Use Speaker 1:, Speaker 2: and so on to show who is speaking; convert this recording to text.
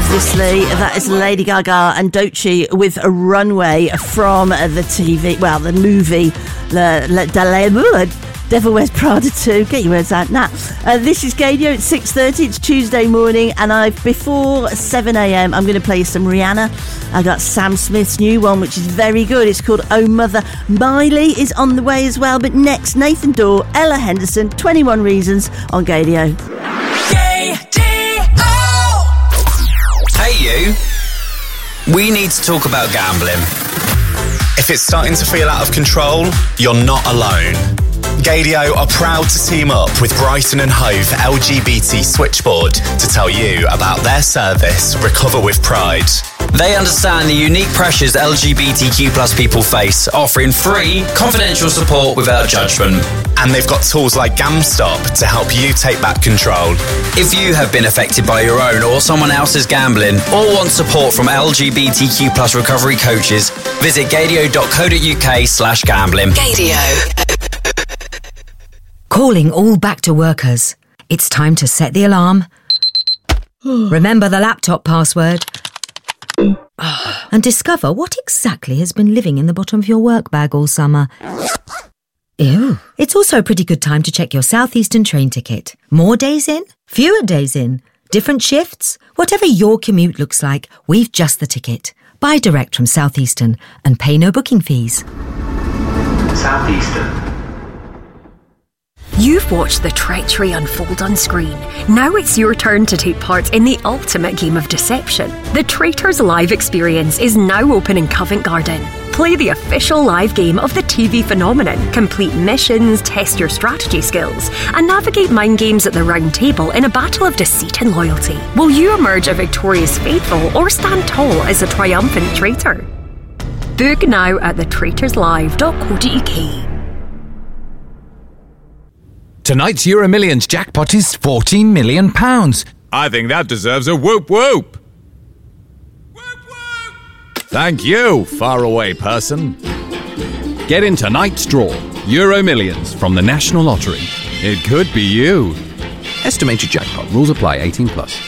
Speaker 1: Obviously, that is Lady Gaga and Doechii with a Runway from the TV, well, the movie, Devil Wears Prada 2. Get your words out now. This is Gaydio at 6:30. It's Tuesday morning, and before 7 a.m, I'm going to play some Rihanna. I got Sam Smith's new one, which is very good. It's called Oh Mother. Miley is on the way as well. But next, Nathan Dorr, Ella Henderson, 21 Reasons on Gaydio.
Speaker 2: Hey you, we need to talk about gambling. If it's starting to feel out of control, you're not alone. Gaydio are proud to team up with Brighton and Hove LGBT Switchboard to tell you about their service, Recover with Pride. They understand the unique pressures LGBTQ plus people face, offering free, confidential support without judgment. And they've got tools like GamStop to help you take back control. If you have been affected by your own or someone else's gambling, or want support from LGBTQ plus recovery coaches, visit gaydio.co.uk/gambling.
Speaker 3: Gaydio. Calling all back to workers. It's time to set the alarm. Remember the laptop password. And discover what exactly has been living in the bottom of your work bag all summer. Ew. It's also a pretty good time to check your Southeastern train ticket. More days in? Fewer days in? Different shifts? Whatever your commute looks like, we've just the ticket. Buy direct from Southeastern and pay no booking fees.
Speaker 4: Southeastern.
Speaker 5: You've watched the treachery unfold on screen. Now it's your turn to take part in the ultimate game of deception. The Traitors Live experience is now open in Covent Garden. Play the official live game of the TV phenomenon, complete missions, test your strategy skills, and navigate mind games at the round table in a battle of deceit and loyalty. Will you emerge a victorious faithful or stand tall as a triumphant traitor? Book now at thetraitorslive.co.uk.
Speaker 6: Tonight's EuroMillions jackpot is £14 million.
Speaker 7: I think that deserves a whoop whoop.
Speaker 6: Whoop whoop! Thank you, faraway person. Get in tonight's draw. EuroMillions from the National Lottery. It could be you.
Speaker 8: Estimated jackpot. Rules apply. 18+.